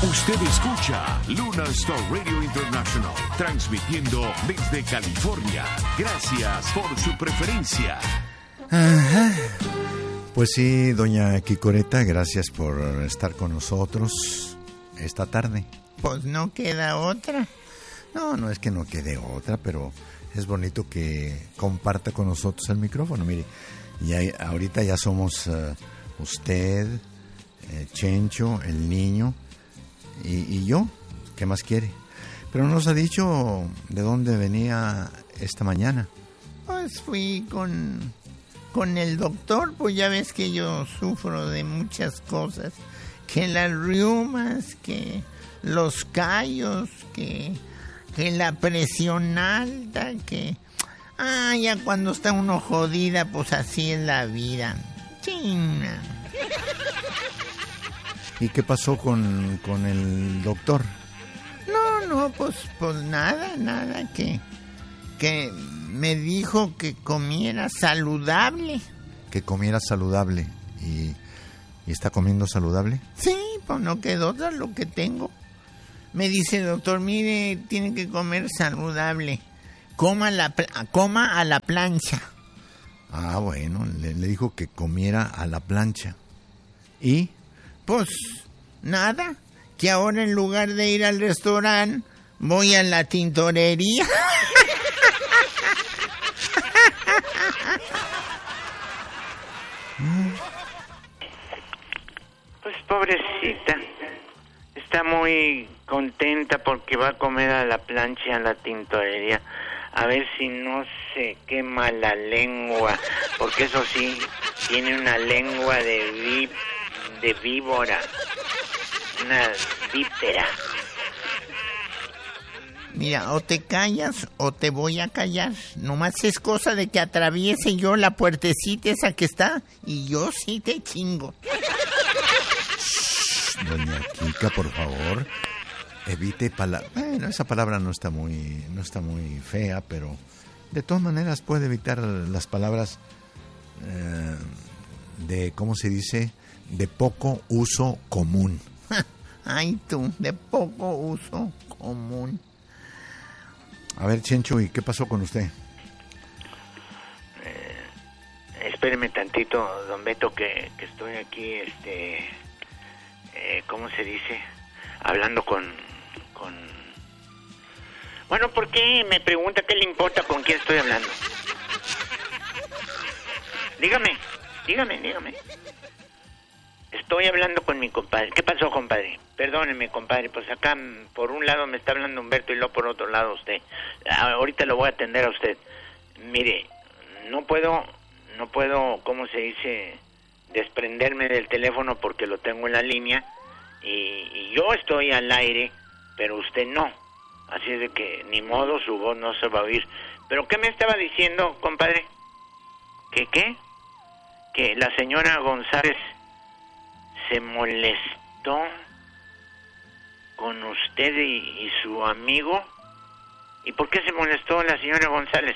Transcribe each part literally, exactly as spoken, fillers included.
Usted escucha Luna Star Radio International, transmitiendo desde California. Gracias por su preferencia. Ajá. Pues sí, doña Quicoreta, gracias por estar con nosotros esta tarde. Pues no queda otra. No, no es que no quede otra, pero es bonito que comparta con nosotros el micrófono. Mire, ya ahorita ya somos uh, usted, eh, Chencho, el niño y, y yo. ¿Qué más quiere? Pero no nos ha dicho de dónde venía esta mañana. Pues fui con, con el doctor, pues ya ves que yo sufro de muchas cosas. Que las riumas, que los callos, que, que la presión alta, que... Ah, ya cuando está uno jodida, pues así es la vida. China. ¿Y qué pasó con, con el doctor? No, no, pues, pues nada, nada, que, que me dijo que comiera saludable. Que comiera saludable. ¿Y, y está comiendo saludable? Sí, pues no quedó otra lo que tengo. Me dice, doctor, mire, tiene que comer saludable. Coma, la, coma a la plancha. Ah, bueno, le, le dijo que comiera a la plancha. ¿Y? Pues nada, que ahora en lugar de ir al restaurante, voy a la tintorería. Pues pobrecita, está muy contenta porque va a comer a la plancha en la tintorería. A ver si no se quema la lengua, porque eso sí, tiene una lengua de vi, de víbora, una vípera. Mira, o te callas o te voy a callar. Nomás es cosa de que atraviese yo la puertecita esa que está y yo sí te chingo. Shh, doña Kika, por favor. Evite palabras. Bueno, esa palabra no está muy, no está muy fea, pero de todas maneras puede evitar las palabras eh, de, ¿cómo se dice? De poco uso común. Ay, tú, de poco uso común. A ver, Chencho, ¿y qué pasó con usted? Eh, espéreme tantito, don Beto, que, que estoy aquí, este, eh, ¿cómo se dice? Hablando con, con... Bueno, ¿por qué me pregunta qué le importa con quién estoy hablando? Dígame, dígame, dígame. Estoy hablando con mi compadre. ¿Qué pasó, compadre? Perdóneme, compadre, pues acá por un lado me está hablando Humberto y luego por otro lado usted. Ahorita lo voy a atender a usted. Mire, no puedo, no puedo, ¿cómo se dice? Desprenderme del teléfono porque lo tengo en la línea y, y yo estoy al aire, pero usted no. Así es de que ni modo, su voz no se va a oír. ¿Pero qué me estaba diciendo, compadre? ¿Qué qué? Que la señora González se molestó con usted y, y su amigo. ¿Y por qué se molestó la señora González?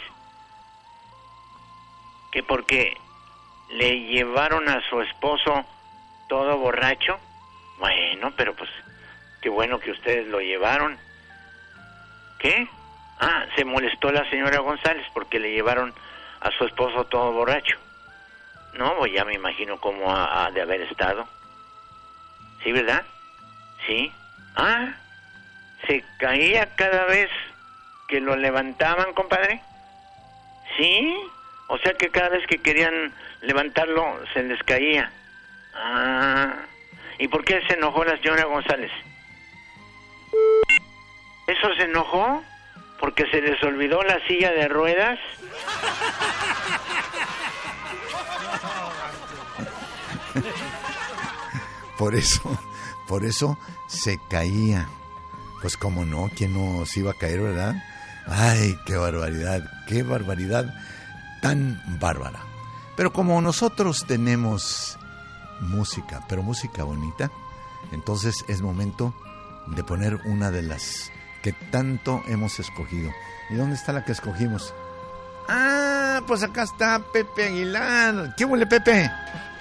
¿Que porque le llevaron a su esposo todo borracho? Bueno, pero pues qué bueno que ustedes lo llevaron. ¿Qué? Ah, se molestó la señora González porque le llevaron a su esposo todo borracho. No, pues ya me imagino cómo ha, ha de haber estado. ¿Sí, verdad? Sí. Ah, ¿se caía cada vez que lo levantaban, compadre? Sí. O sea que cada vez que querían levantarlo, se les caía. Ah. ¿Y por qué se enojó la señora González? ¿Eso se enojó? ¿Porque se les olvidó la silla de ruedas? Por eso, por eso se caía. Pues cómo no, ¿quién no se iba a caer, verdad? Ay, qué barbaridad, qué barbaridad tan bárbara. Pero como nosotros tenemos música, pero música bonita, entonces es momento de poner una de las que tanto hemos escogido. ¿Y dónde está la que escogimos? Ah, pues acá está Pepe Aguilar. ¿Qué huele, Pepe?